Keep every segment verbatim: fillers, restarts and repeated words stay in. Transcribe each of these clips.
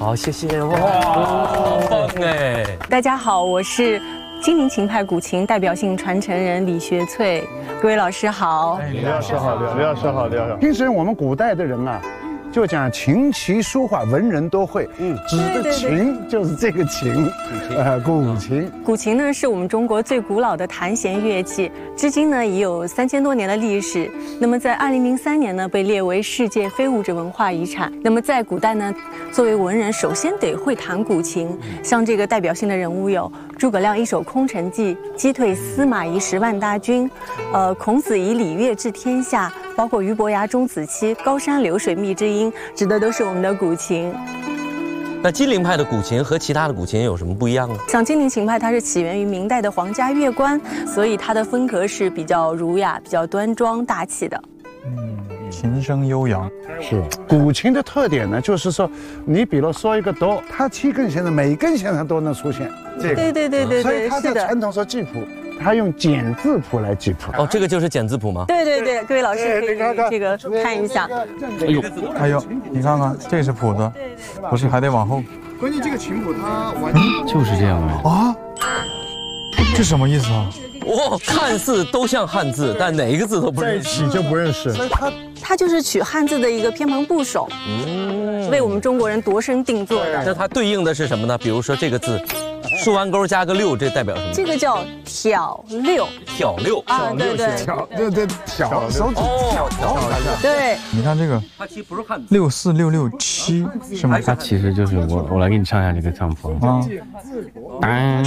好，谢谢，哇，好棒哎！ 大家好，我是金陵琴派古琴代表性传承人李学翠，各位老师好。 李老师好，李老师好，李老师好。平时我们古代的人啊，就讲琴棋书画，文人都会。嗯，指的琴就是这个琴，呃，古琴。 古琴呢是我们中国最古老的弹弦乐器，至今呢已有三千多年的历史。那么在二零零三年呢被列为世界非物质文化遗产。那么在古代呢，作为文人，首先得会弹古琴。像这个代表性的人物有诸葛亮一首《空城计》，击退司马懿十万大军，呃，孔子以礼乐治天下。包括俞伯牙钟子期、高山流水觅知音，指的都是我们的古琴。 那金陵派的古琴和其他的古琴有什么不一样呢？ 像金陵琴派，它是起源于明代的皇家乐官，所以它的风格是比较儒雅、比较端庄大气的。 嗯，琴声悠扬。 是古琴的特点呢，就是说，你比如说一个哆，它七根弦的每根弦上都能出现这个。 对对对对对， 所以它在传统说记谱。他用简字谱来记谱。 哦，这个就是简字谱吗？ 对对对，各位老师可以这个看一下。 哎呦，哎呦，你看看，这是谱子，不是还得往后。 关键这个琴谱它完全就是这样的啊，这什么意思啊？ 哇，看似都像汉字，但哪一个字都不认识， 就不认识。 所以它它就是取汉字的一个偏旁部首，嗯，为我们中国人度身定做的。 那它对应的是什么呢？比如说这个字。竖完钩加个六，这代表什么？ 这个叫挑六。 挑六啊，对对， 挑对对挑手指挑挑一下。 对， 你看这个， 它其实不是汉字。 六四六六七是吗？ 它其实就是我，我来给你唱一下这个唱谱啊。当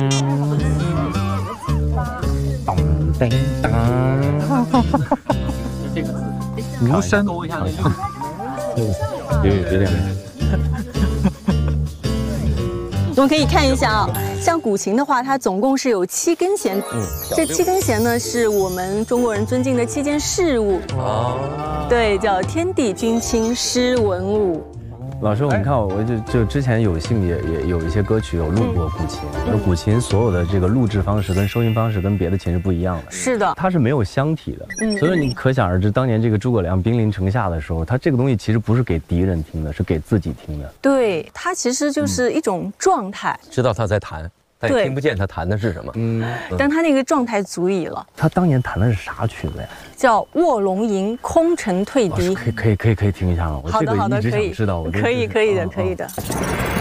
咚叮当。 这个字， 如山。 勾一下那六。有有有点。 我们可以看一下啊，像古琴的话，它总共是有七根弦。嗯，这七根弦呢，是我们中国人尊敬的七件事物。哦，对，叫天地君亲诗文武。 老师，你看我就就之前有幸也也有一些歌曲有录过古琴，而古琴所有的这个录制方式跟收音方式跟别的琴是不一样的。 是的， 它是没有箱体的，嗯，所以你可想而知，当年这个诸葛亮兵临城下的时候，他这个东西其实不是给敌人听的，是给自己听的。 对，它其实就是一种状态， 知道他在弹。但也听不见他弹的是什么，嗯， 但他那个状态足矣了。 他当年弹的是啥曲子呀？ 叫《卧龙吟·空城退敌》。 可以可以可以可以听一下吗？我这个一直想知道。 可以可以的可以的。